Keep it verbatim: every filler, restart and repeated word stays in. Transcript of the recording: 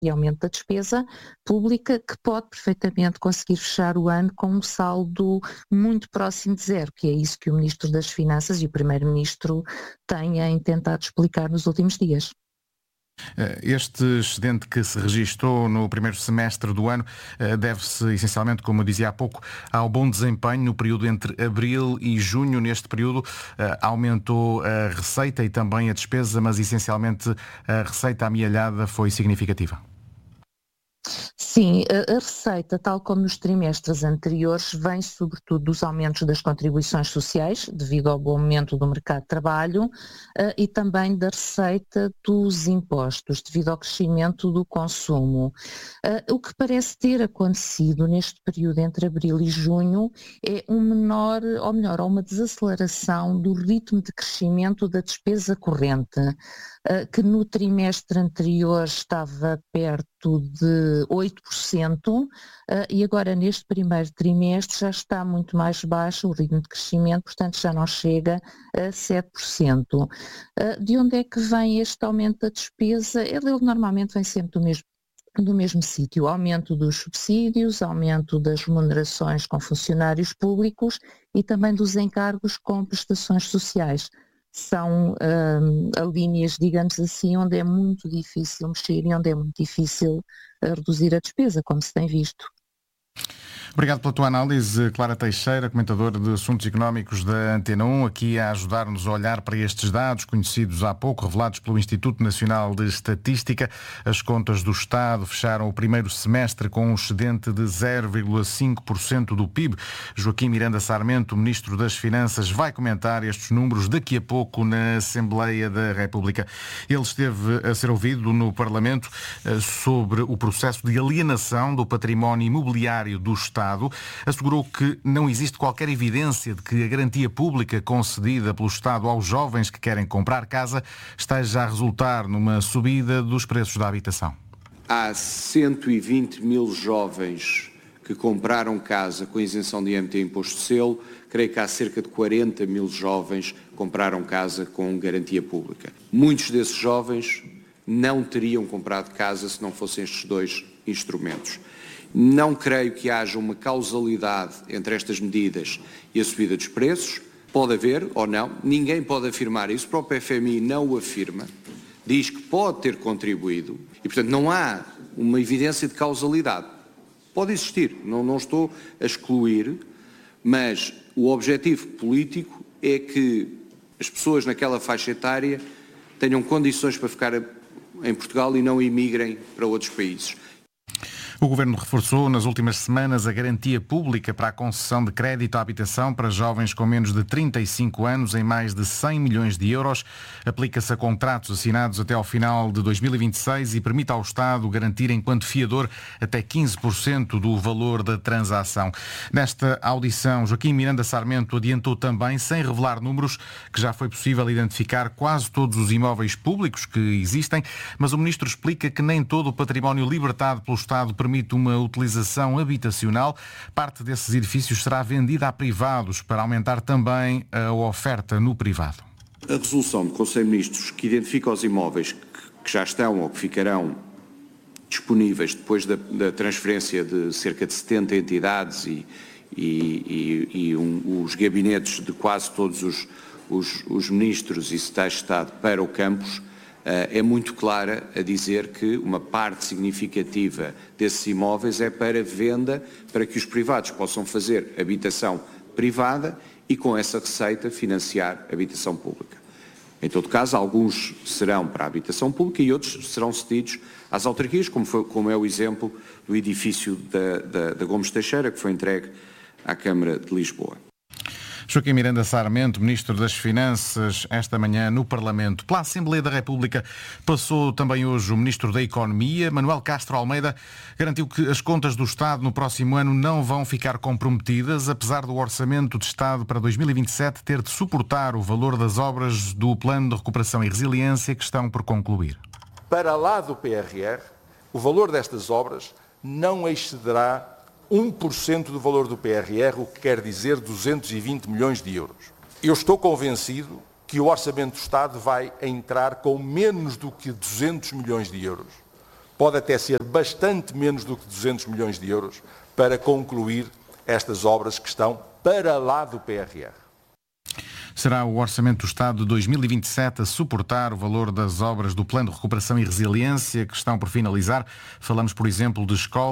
e aumento da despesa pública, que pode perfeitamente conseguir fechar o ano com um saldo muito próximo de zero, que é isso que o Ministro das Finanças e o Primeiro-Ministro têm tentado explicar nos últimos dias. Este excedente que se registou no primeiro semestre do ano deve-se essencialmente, como eu dizia há pouco, ao bom desempenho no período entre abril e junho. Neste período aumentou a receita e também a despesa, mas essencialmente a receita amealhada foi significativa. Sim, a receita, tal como nos trimestres anteriores, vem sobretudo dos aumentos das contribuições sociais, devido ao bom momento do mercado de trabalho, e também da receita dos impostos, devido ao crescimento do consumo. O que parece ter acontecido neste período entre abril e junho é um menor, ou melhor, uma desaceleração do ritmo de crescimento da despesa corrente, que no trimestre anterior estava perto de oito por cento e agora neste primeiro trimestre já está muito mais baixo o ritmo de crescimento, portanto já não chega a sete por cento. De onde é que vem este aumento da despesa? Ele normalmente vem sempre do mesmo do mesmo sítio, aumento dos subsídios, aumento das remunerações com funcionários públicos e também dos encargos com prestações sociais. São uh, linhas, digamos assim, onde é muito difícil mexer e onde é muito difícil uh, reduzir a despesa, como se tem visto. Obrigado pela tua análise, Clara Teixeira, comentadora de Assuntos Económicos da Antena um, aqui a ajudar-nos a olhar para estes dados conhecidos há pouco, revelados pelo Instituto Nacional de Estatística. As contas do Estado fecharam o primeiro semestre com um excedente de zero vírgula cinco por cento do P I B. Joaquim Miranda Sarmento, Ministro das Finanças, vai comentar estes números daqui a pouco na Assembleia da República. Ele esteve a ser ouvido no Parlamento sobre o processo de alienação do património imobiliário do Estado. Assegurou que não existe qualquer evidência de que a garantia pública concedida pelo Estado aos jovens que querem comprar casa esteja a resultar numa subida dos preços da habitação. Há cento e vinte mil jovens que compraram casa com isenção de I M T e imposto de selo. Creio que há cerca de quarenta mil jovens que compraram casa com garantia pública. Muitos desses jovens não teriam comprado casa se não fossem estes dois instrumentos. Não creio que haja uma causalidade entre estas medidas e a subida dos preços. Pode haver ou não, ninguém pode afirmar isso, o próprio F M I não o afirma, diz que pode ter contribuído e, portanto, não há uma evidência de causalidade. Pode existir, não, não estou a excluir, mas o objetivo político é que as pessoas naquela faixa etária tenham condições para ficar em Portugal e não emigrem para outros países. O Governo reforçou nas últimas semanas a garantia pública para a concessão de crédito à habitação para jovens com menos de trinta e cinco anos em mais de cem milhões de euros. Aplica-se a contratos assinados até ao final de dois mil e vinte e seis e permite ao Estado garantir enquanto fiador até quinze por cento do valor da transação. Nesta audição, Joaquim Miranda Sarmento adiantou também, sem revelar números, que já foi possível identificar quase todos os imóveis públicos que existem, mas o Ministro explica que nem todo o património libertado pelo Estado permite permite uma utilização habitacional. Parte desses edifícios será vendida a privados para aumentar também a oferta no privado. A resolução do Conselho de Ministros que identifica os imóveis que já estão ou que ficarão disponíveis depois da, da transferência de cerca de setenta entidades e, e, e, e um, os gabinetes de quase todos os, os, os ministros e secretários de Estado para o campus, é muito clara a dizer que uma parte significativa desses imóveis é para venda, para que os privados possam fazer habitação privada e com essa receita financiar habitação pública. Em todo caso, alguns serão para a habitação pública e outros serão cedidos às autarquias, como, foi, como é o exemplo do edifício da, da, da Gomes Teixeira, que foi entregue à Câmara de Lisboa. Joaquim Miranda Sarmento, Ministro das Finanças, esta manhã no Parlamento. Pela Assembleia da República passou também hoje o Ministro da Economia. Manuel Castro Almeida garantiu que as contas do Estado no próximo ano não vão ficar comprometidas, apesar do Orçamento de Estado para dois mil e vinte e sete ter de suportar o valor das obras do Plano de Recuperação e Resiliência que estão por concluir. Para lá do P R R, o valor destas obras não excederá um por cento do valor do P R R, o que quer dizer duzentos e vinte milhões de euros. Eu estou convencido que o Orçamento do Estado vai entrar com menos do que duzentos milhões de euros pode até ser bastante menos do que duzentos milhões de euros para concluir estas obras que estão para lá do P R R. Será o Orçamento do Estado de dois mil e vinte e sete a suportar o valor das obras do Plano de Recuperação e Resiliência que estão por finalizar. Falamos, por exemplo, de escolas.